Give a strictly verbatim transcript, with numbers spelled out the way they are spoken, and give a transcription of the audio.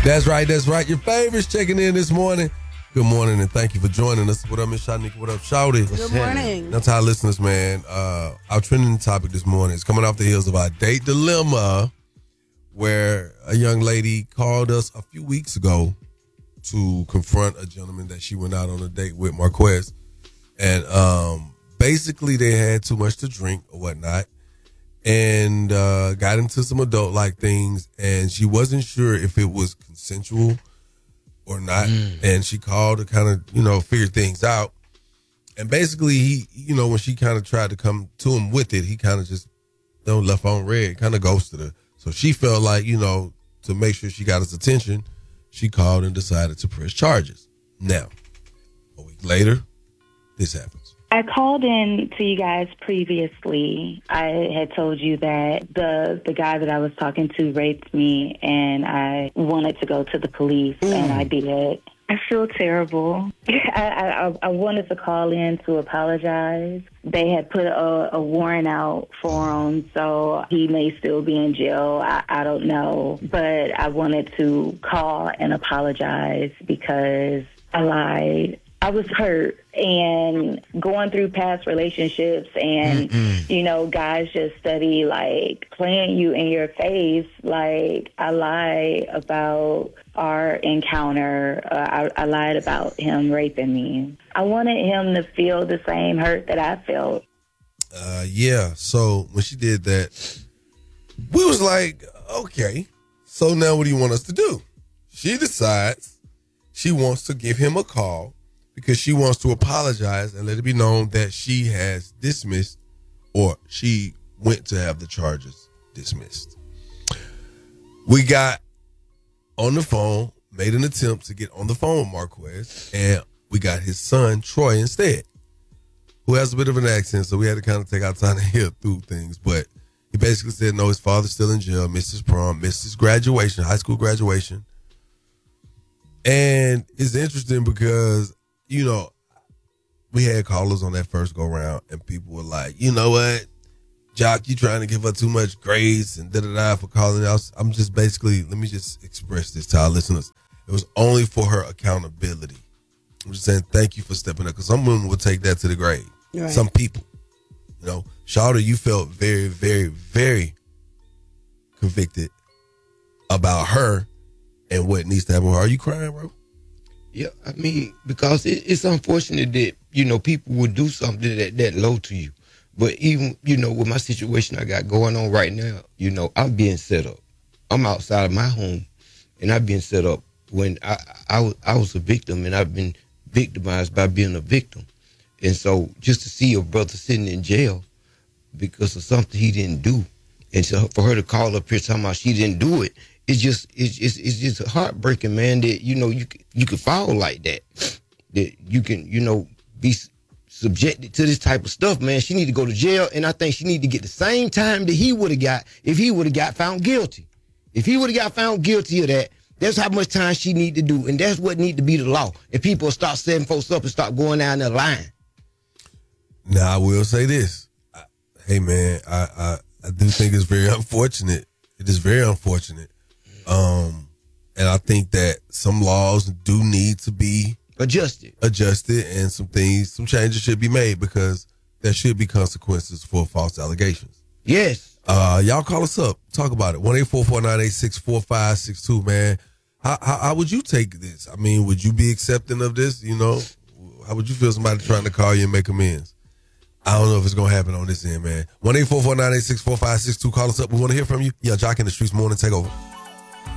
That's right, that's right. Your favorites checking in this morning. Good morning, and thank you for joining us. What up, Miss Shanika? What up, Shawty? Good morning. That's our listeners, man. Uh, our trending topic this morning is coming off the heels of our date dilemma, where a young lady called us a few weeks ago to confront a gentleman that she went out on a date with, Marquez. And um, basically, they had too much to drink or whatnot, and uh, got into some adult-like things, and she wasn't sure if it was consensual or not, mm. and she called to kind of, you know, figure things out. And basically, he, you know, when she kind of tried to come to him with it, he kind of just, you know, left on red, kind of ghosted her. So she felt like, you know, to make sure she got his attention, she called and decided to press charges. Now, a week later, this happens. I called in to you guys previously. I had told you that the the guy that I was talking to raped me, and I wanted to go to the police, mm. and I did. I feel terrible. I, I, I wanted to call in to apologize. They had put a, a warrant out for him, so he may still be in jail. I, I don't know. But I wanted to call and apologize because I lied. I was hurt, and going through past relationships, and, mm-mm. you know, guys just study, like, playing you in your face. Like, I lied about our encounter. Uh, I, I lied about him raping me. I wanted him to feel the same hurt that I felt. Uh, yeah, so when she did that, we was like, okay, so now what do you want us to do? She decides she wants to give him a call, because she wants to apologize and let it be known that she has dismissed, or she went to have the charges dismissed. We got on the phone, made an attempt to get on the phone with Marquez, and we got his son, Troy, instead, who has a bit of an accent, so we had to kind of take our time to hear through things. But he basically said, no, his father's still in jail, missed his prom, missed his graduation, high school graduation. And it's interesting because, you know, we had callers on that first go round, and people were like, you know what, Jock, you trying to give her too much grace and da-da-da for calling out. I'm just basically, let me just express this to our listeners. It was only for her accountability. I'm just saying thank you for stepping up, because some women will take that to the grave. Right. Some people, you know. Shawty, you felt very, very, very convicted about her and what needs to happen with her. Are you crying, bro? Yeah, I mean, because it, it's unfortunate that, you know, people would do something that, that low to you. But even, you know, with my situation I got going on right now, you know, I'm being set up. I'm outside of my home, and I'm being set up when I, I, I was a victim, and I've been victimized by being a victim. And so just to see a brother sitting in jail because of something he didn't do, and so for her to call up here talking about she didn't do it, It's just it's, it's it's just heartbreaking, man, that, you know, you you could fall like that. That you can, you know, be subjected to this type of stuff, man. She need to go to jail, and I think she need to get the same time that he would have got if he would have got found guilty. If he would have got found guilty of that, that's how much time she need to do, and that's what need to be the law. If people start setting folks up and start going down there lying. Now, I will say this. I, hey, man, I, I, I do think it's very unfortunate. It is very unfortunate. Um, and I think that some laws do need to be adjusted, adjusted, and some things, some changes should be made, because there should be consequences for false allegations. Yes. Uh, y'all call us up, talk about it. one eight four four nine eight six four five six two, man. How, how how would you take this? I mean, would you be accepting of this? You know, how would you feel somebody trying to call you and make amends? I don't know if it's gonna happen on this end, man. one eight four four nine eight six four five six two. Call us up. We want to hear from you. Yeah, Jock in the Streets Morning Takeover.